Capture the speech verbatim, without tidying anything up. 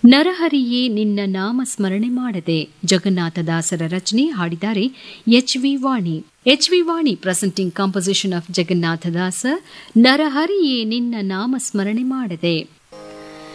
ನರಹರಿಯೇ ನಿನ್ನ ನಾಮ ಸ್ಮರಣೆ ಮಾಡದೆ ಜಗನ್ನಾಥದಾಸರ ರಚನೆ ಹಾಡಿದ್ದಾರೆ H V Vani. H V Vani presenting composition of Jagannatha Dasa ನರಹರಿಯೇ ನಿನ್ನ ನಾಮ ಸ್ಮರಣೆ ಮಾಡದೆ.